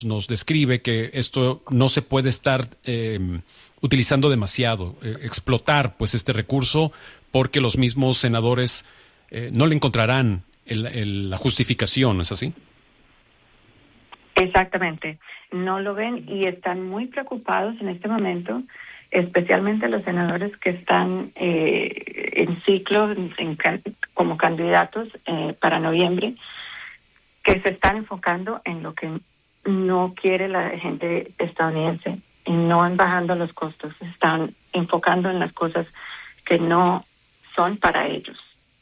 nos describe que esto no se puede estar utilizando demasiado, explotar pues este recurso, porque los mismos senadores no le encontrarán la justificación, ¿no es así? Exactamente, no lo ven y están muy preocupados en este momento, especialmente los senadores que están en ciclo como candidatos para noviembre, que se están enfocando en lo que no quiere la gente estadounidense y no en bajando los costos, se están enfocando en las cosas que no son para ellos.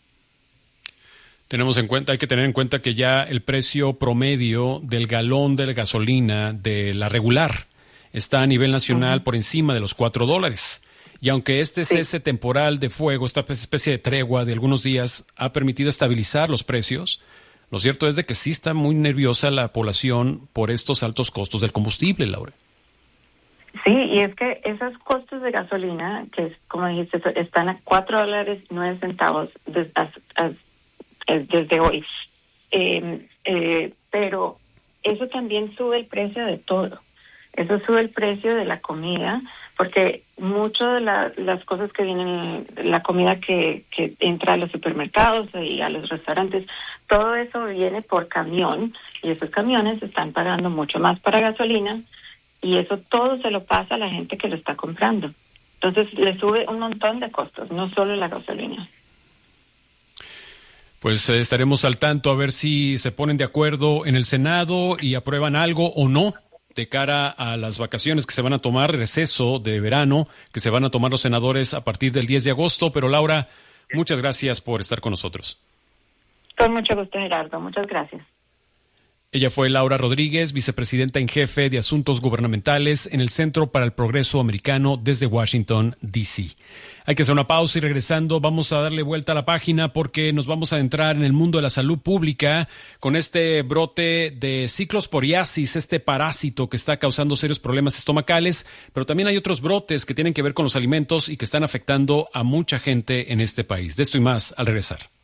Hay que tener en cuenta que ya el precio promedio del galón de la gasolina de la regular está a nivel nacional por encima de los $4. Y aunque este cese temporal de fuego, esta especie de tregua de algunos días, ha permitido estabilizar los precios, lo cierto es de que sí está muy nerviosa la población por estos altos costos del combustible, Laura. Sí, y es que esos costos de gasolina, que como dijiste, están a $4.09 desde hoy. Pero eso también sube el precio de todo. Eso sube el precio de la comida, porque mucho de las cosas que vienen, la comida que entra a los supermercados y a los restaurantes, todo eso viene por camión, y esos camiones están pagando mucho más para gasolina, y eso todo se lo pasa a la gente que lo está comprando. Entonces le sube un montón de costos, no solo la gasolina. Pues estaremos al tanto a ver si se ponen de acuerdo en el Senado y aprueban algo o no de cara a las vacaciones que se van a tomar, receso de verano, que se van a tomar los senadores a partir del 10 de agosto. Pero Laura, muchas gracias por estar con nosotros. Con mucho gusto, Gerardo. Muchas gracias. Ella fue Laura Rodríguez, vicepresidenta en jefe de Asuntos Gubernamentales en el Centro para el Progreso Americano desde Washington, D.C. Hay que hacer una pausa y regresando vamos a darle vuelta a la página porque nos vamos a adentrar en el mundo de la salud pública con este brote de ciclosporiasis, este parásito que está causando serios problemas estomacales, pero también hay otros brotes que tienen que ver con los alimentos y que están afectando a mucha gente en este país. De esto y más al regresar.